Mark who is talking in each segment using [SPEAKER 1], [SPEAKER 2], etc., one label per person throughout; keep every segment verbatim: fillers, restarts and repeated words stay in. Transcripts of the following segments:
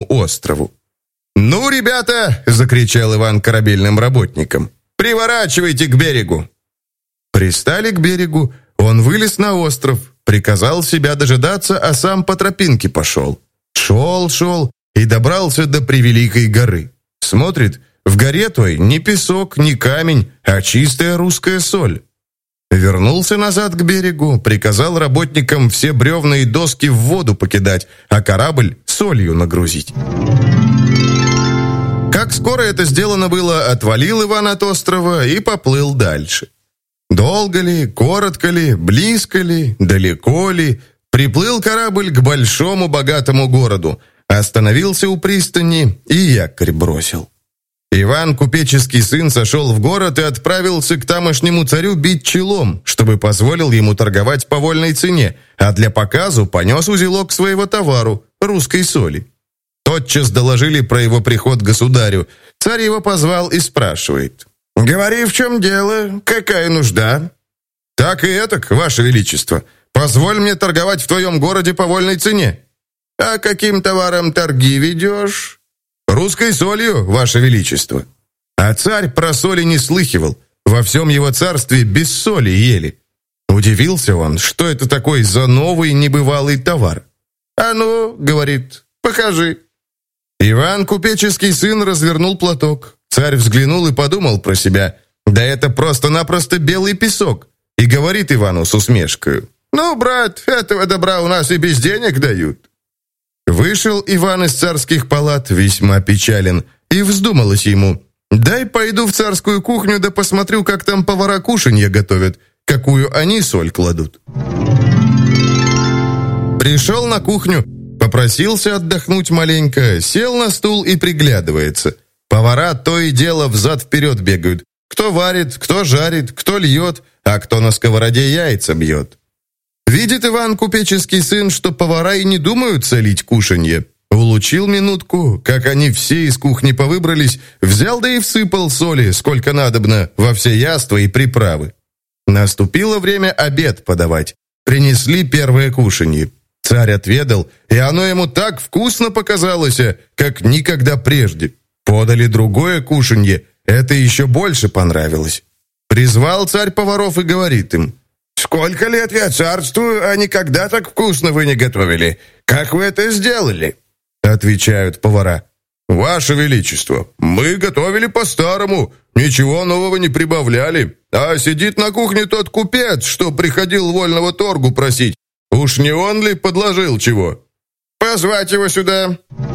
[SPEAKER 1] острову. «Ну, ребята!» — закричал Иван корабельным работникам. «Приворачивайте к берегу!» Пристали к берегу, он вылез на остров, приказал себя дожидаться, а сам по тропинке пошел. Шел, шел и добрался до превеликой горы. Смотрит, в горе той ни песок, ни камень, а чистая русская соль. Вернулся назад к берегу, приказал работникам все бревна и доски в воду покидать, а корабль солью нагрузить. Как скоро это сделано было, отвалил Иван от острова и поплыл дальше. Долго ли, коротко ли, близко ли, далеко ли, приплыл корабль к большому богатому городу, остановился у пристани и якорь бросил. Иван, купеческий сын, сошел в город и отправился к тамошнему царю бить челом, чтобы позволил ему торговать по вольной цене, а для показу понес узелок своего товару, русской соли. Тотчас доложили про его приход государю. Царь его позвал и спрашивает: «Говори, в чем дело? Какая нужда?» «Так и этак, ваше величество. Позволь мне торговать в твоем городе по вольной цене». «А каким товаром торги ведешь?» «Русской солью, ваше величество». А царь про соли не слыхивал. Во всем его царстве без соли ели. Удивился он, что это такой за новый небывалый товар. «А ну, — говорит, — покажи». Иван, купеческий сын, развернул платок. Царь взглянул и подумал про себя: да это просто-напросто белый песок. И говорит Ивану с усмешкой: «Ну, брат, этого добра у нас и без денег дают». Вышел Иван из царских палат весьма печален, и вздумалось ему: дай пойду в царскую кухню да посмотрю, как там повара кушанье готовят, какую они соль кладут. Пришел на кухню, попросился отдохнуть маленько, сел на стул и приглядывается. Повара то и дело взад-вперед бегают. Кто варит, кто жарит, кто льет, а кто на сковороде яйца бьет. Видит Иван, купеческий сын, что повара и не думают солить кушанье. Улучил минутку, как они все из кухни повыбрались, взял да и всыпал соли, сколько надобно, во все яства и приправы. Наступило время обед подавать. Принесли первое кушанье. Царь отведал, и оно ему так вкусно показалось, как никогда прежде. Подали другое кушанье, это еще больше понравилось. Призвал царь поваров и говорит им: «Сколько лет я царствую, а никогда так вкусно вы не готовили. Как вы это сделали?» Отвечают повара: «Ваше Величество, мы готовили по-старому, ничего нового не прибавляли. А сидит на кухне тот купец, что приходил вольного торгу просить. Уж не он ли подложил чего? Позвать его сюда».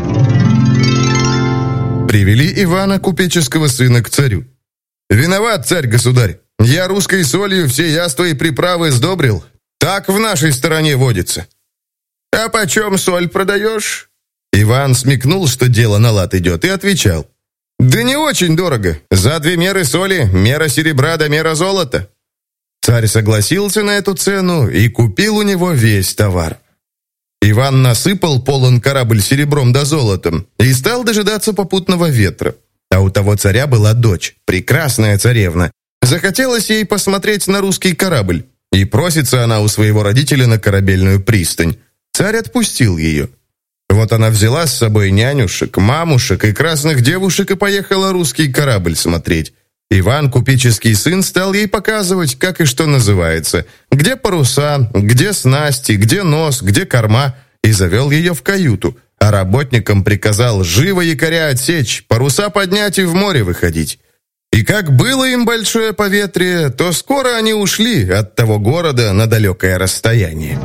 [SPEAKER 1] Привели Ивана, купеческого сына, к царю. «Виноват, царь-государь, я русской солью все яства и приправы сдобрил. Так в нашей стороне водится». «А почем соль продаешь?» Иван смекнул, что дело на лад идет, и отвечал: «Да не очень дорого. За две меры соли мера серебра да мера золота». Царь согласился на эту цену и купил у него весь товар. Иван насыпал полон корабль серебром да золотом и стал дожидаться попутного ветра. А у того царя была дочь, прекрасная царевна. Захотелось ей посмотреть на русский корабль, и просится она у своего родителя на корабельную пристань. Царь отпустил ее. Вот она взяла с собой нянюшек, мамушек и красных девушек и поехала русский корабль смотреть. Иван, купеческий сын, стал ей показывать, как и что называется, где паруса, где снасти, где нос, где корма, и завел ее в каюту, а работникам приказал живо якоря отсечь, паруса поднять и в море выходить. И как было им большое поветрие, то скоро они ушли от того города на далекое расстояние.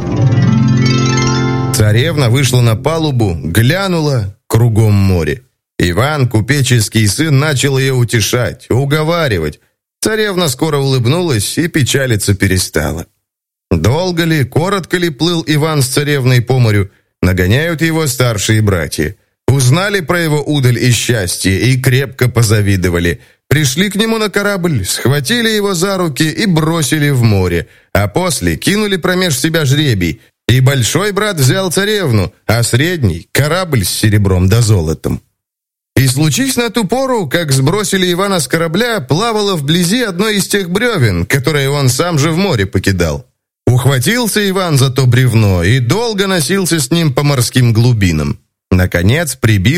[SPEAKER 1] Царевна вышла на палубу, глянула, кругом море. Иван, купеческий сын, начал ее утешать, уговаривать. Царевна скоро улыбнулась и печалиться перестала. Долго ли, коротко ли плыл Иван с царевной по морю, нагоняют его старшие братья. Узнали про его удаль и счастье и крепко позавидовали. Пришли к нему на корабль, схватили его за руки и бросили в море, а после кинули промеж себя жребий. И большой брат взял царевну, а средний — корабль с серебром да золотом. И случись на ту пору, как сбросили Ивана с корабля, плавало вблизи одно из тех бревен, которые он сам же в море покидал. Ухватился Иван за то бревно и долго носился с ним по морским глубинам. Наконец прибил